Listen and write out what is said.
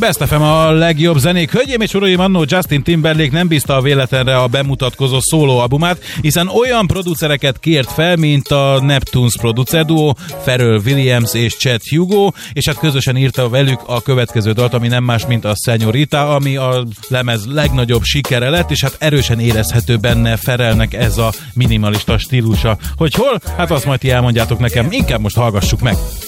Best FM a legjobb zenék. Hölgyeim és uraim, annó Justin Timberlake nem bízta a véletlenre a bemutatkozó szólóalbumát, hiszen olyan producereket kért fel, mint a Neptunes producerduó, Pharrell Williams és Chad Hugo, és hát közösen írta velük a következő dalt, ami nem más, mint a Señorita, ami a lemez legnagyobb sikere lett, és hát erősen érezhető benne Pharrellnek ez a minimalista stílusa. Hogy hol? Hát azt majd ti elmondjátok nekem, inkább most hallgassuk meg.